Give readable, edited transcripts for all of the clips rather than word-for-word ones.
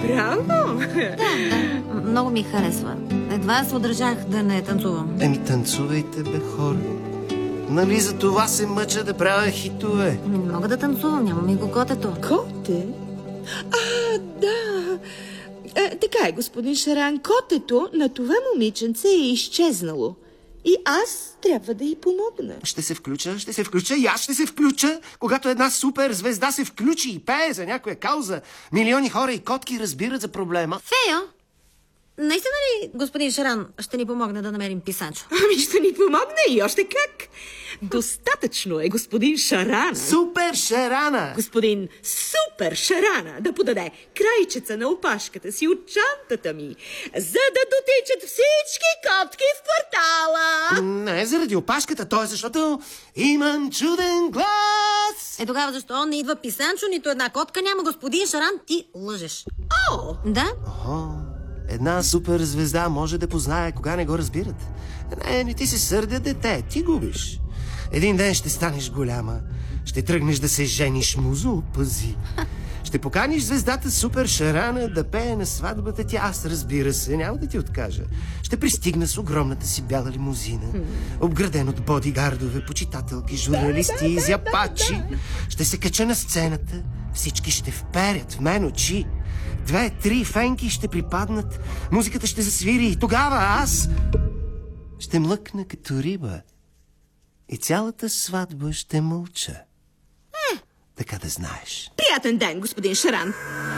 Браво! Да, много ми харесва. Едва се удържах да не танцувам. Еми, танцувайте, бе, хора. Нали за това се мъча да правя хитове? Не мога да танцувам, нямам и го котето. Коте? Да. Така е, господин Шаран, котето на това момиченце е изчезнало. И аз трябва да й помогна. Ще се включа и аз ще се включа, когато една супер звезда се включи и пее за някоя кауза. Милиони хора и котки разбират за проблема. Фео, наистина ли господин Шаран ще ни помогне да намерим писачо? Ами ще ни помогне и още как. Достатъчно е господин Шарана. Супер Шарана! Господин Супер Шарана да подаде крайчеца на опашката си от чантата ми, за да дотичат всички котки в квартала. Не заради опашката, то е защото имам чуден глас. Е, тогава защо не идва писанчо, нито една котка няма, господин Шаран, ти лъжеш. О! Да? Една супер звезда може да познае кога не го разбират. Не ти се сърдя, дете, ти губиш. Един ден ще станеш голяма, ще тръгнеш да се жениш, музо, пази. Ще поканиш звездата Супер Шарана да пее на сватбата ти. Аз, разбира се, няма да ти откажа. Ще пристигна с огромната си бяла лимузина, обграден от бодигардове, почитателки, журналисти и зяпачи. Ще се кача на сцената, всички ще вперят в мен очи. 2-3 фенки ще припаднат, музиката ще засвири и тогава аз ще млъкна като риба и цялата сватба ще мълча. Така да знаеш. Приятен ден, господин Шаран.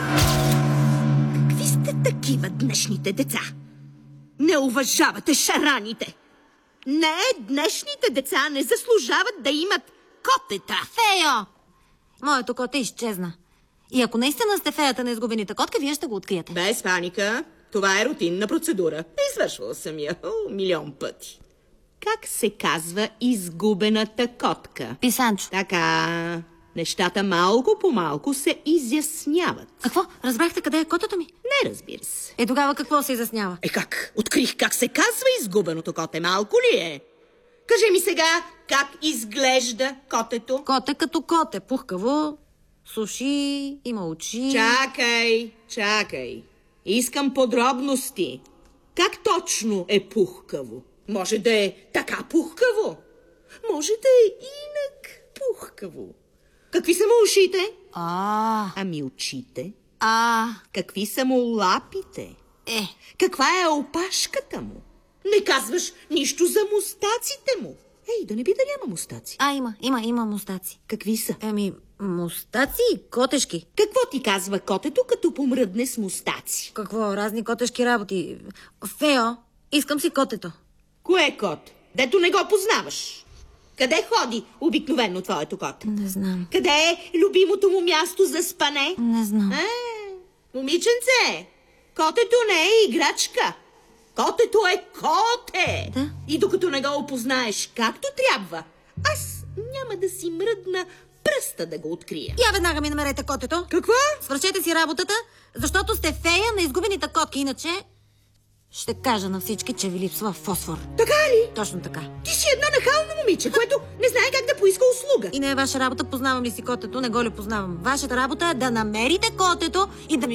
Какви сте такива днешните деца? Не уважавате шараните. Не, днешните деца не заслужават да имат котета. Фео! Моето коте изчезна. И ако наистина сте феята на изгубените котка, вие ще го откриете. Без паника. Това е рутинна процедура. Извършвала съм я милион пъти. Как се казва изгубената котка? Писанчо. Така, нещата малко по малко се изясняват. Какво? Разбрахте къде е котето ми? Не, разбира се. Е, тогава какво се изяснява? Как? Открих как се казва изгубеното коте. Малко ли е? Кажи ми сега, как изглежда котето? Коте като коте. Пухкаво, с уши, има очи. Чакай. Искам подробности. Как точно е пухкаво? Може да е така пухкаво. Може да е инак пухкаво. Какви са му ушите? Ами очите? Какви са му лапите? Каква е опашката му? Не казваш нищо за мустаците му. Ей, да не би да няма мустаци. Има мустаци. Какви са? Мустаци и котешки. Какво ти казва котето, като помръдне с мустаци? Какво? Разни котешки работи. Фео, искам си котето. Кое кот? Дето не го познаваш. Къде ходи обикновено твоето коте? Не знам. Къде е любимото му място за спане? Не знам. Момиченце, котето не е играчка. Котето е коте. Да? И докато не го опознаеш както трябва, аз няма да си мръдна пръста да го открия. Я веднага ми намерете котето. Какво? Свършете си работата, защото сте фея на изгубените котки. Иначе ще кажа на всички, че ви липсва фосфор. Така ли? Точно така. Ти си едно нахално момиче, което не знае как да поиска услуга. И не е ваша работа, познавам ли си котето, не го ли познавам. Вашата работа е да намерите котето и да ми